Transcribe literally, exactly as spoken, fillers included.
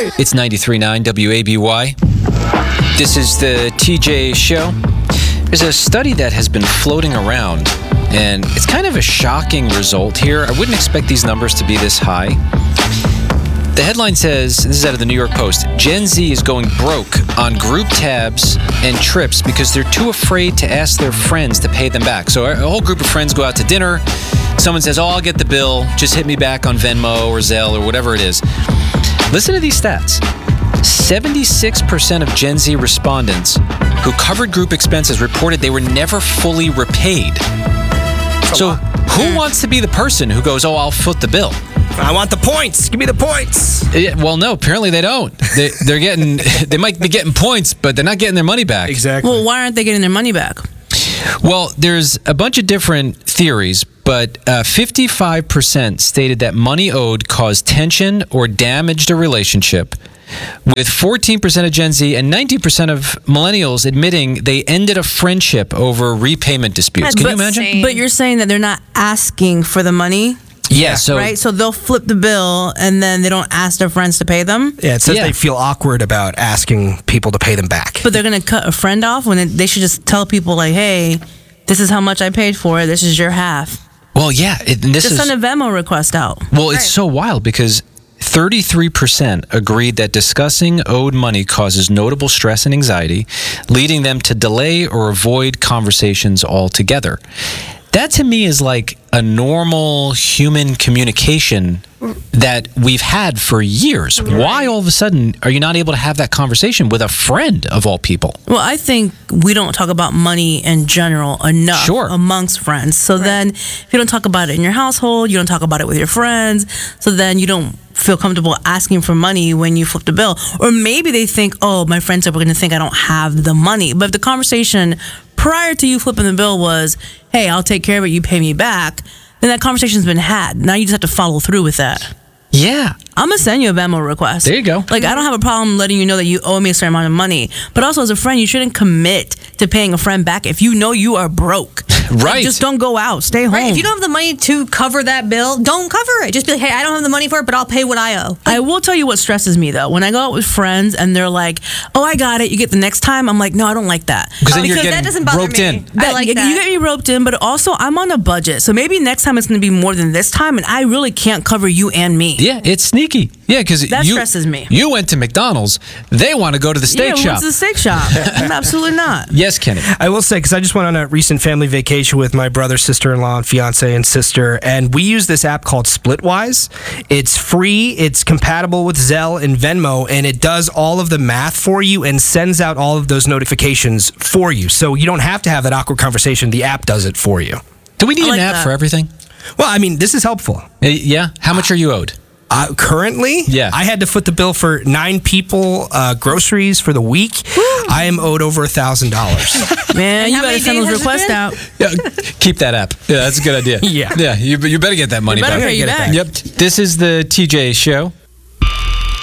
It's ninety-three point nine W A B Y. This is the T J Show. There's a study that has been floating around, and it's kind of a shocking result here. I wouldn't expect these numbers to be this high. The headline says, this is out of the New York Post, Gen Z is going broke on group tabs and trips because they're too afraid to ask their friends to pay them back. So a whole group of friends go out to dinner. Someone says, oh, I'll get the bill. Just hit me back on Venmo or Zelle or whatever it is. Listen to these stats. seventy-six percent of Gen Z respondents who covered group expenses reported they were never fully repaid. So who wants to be the person who goes, oh, I'll foot the bill? I want the points. Give me the points. Yeah, well, no, apparently they don't. They, they're getting, they might be getting points, but they're not getting their money back. Exactly. Well, why aren't they getting their money back? Well, there's a bunch of different theories, but uh, fifty-five percent stated that money owed caused tension or damaged a relationship, with fourteen percent of Gen Z and nineteen percent of millennials admitting they ended a friendship over repayment disputes. Can you imagine? insane. But you're saying that they're not asking for the money, Yeah, so right? So they'll flip the bill and then they don't ask their friends to pay them, Yeah, it says Yeah. they feel awkward about asking people to pay them back. but they're going to cut a friend off when they, they should just tell people, like, hey, this is how much I paid for it. This is your half. well, yeah, it, and this Just is send a Venmo request out. well, it's so wild because thirty-three percent agreed that discussing owed money causes notable stress and anxiety, leading them to delay or avoid conversations altogether. That to me is like a normal human communication that we've had for years. Why all of a sudden are you not able to have that conversation with a friend of all people? Well, I think we don't talk about money in general enough Sure. amongst friends. So then if you don't talk about it in your household, you don't talk about it with your friends, so then you don't feel comfortable asking for money when you flip the bill. Or maybe they think, oh, my friends are going to think I don't have the money. But if the conversation prior to you flipping the bill was, hey, I'll take care of it, you pay me back, then that conversation's been had. Now you just have to follow through with that. Yeah. I'm going to send you a Venmo request. There you go. Like, I don't have a problem letting you know that you owe me a certain amount of money. But also, as a friend, you shouldn't commit to paying a friend back if you know you are broke. Like, Right. just don't go out. Stay home. Right, if you don't have the money to cover that bill, don't cover it. Just be like, hey, I don't have the money for it, but I'll pay what I owe. I will tell you what stresses me, though. When I go out with friends and they're like, oh, I got it, you get the next time, I'm like, no, I don't like that. Because then Oh, you're because getting that doesn't bother roped me. in. I like you that. get me roped in, but also I'm on a budget. So maybe next time it's going to be more than this time, and I really can't cover you and me. Yeah, it's sneaky. Yeah, because That you, stresses me. You went to McDonald's. They want to go to the steak yeah, shop. what's the steak shop? Absolutely not. Yes, Kenny. I will say, because I just went on a recent family vacation with my brother, sister-in-law, and fiance and sister, and we use this app called Splitwise. It's free, it's compatible with Zelle and Venmo, and it does all of the math for you and sends out all of those notifications for you. So you don't have to have that awkward conversation. The app does it for you. Do we need I like an app that. for everything? Well, I mean, this is helpful. Uh, yeah? How much are you owed? Uh, currently, Yeah. I had to foot the bill for nine people uh, groceries for the week. I am owed over a thousand dollars. Man, And you how better many send days those has it requests been? out. Yeah, keep that app. Yeah, that's a good idea. Yeah. Yeah, you, you better get that money better back. pay you Get it back. back. Yep. This is the T J Show.